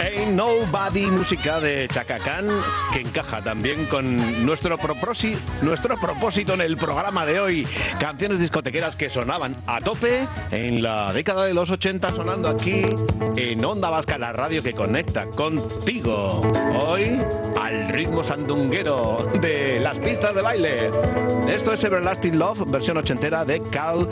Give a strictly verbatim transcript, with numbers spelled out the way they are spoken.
Ain't Nobody, música de Chaka Khan, que encaja también con nuestro propósito, nuestro propósito en el programa de hoy. Canciones discotequeras que sonaban a tope en la década de los ochenta, sonando aquí en Onda Vasca, la radio que conecta contigo. Hoy al ritmo sandunguero de las pistas de baile. Esto es Everlasting Love, versión ochentera de Carl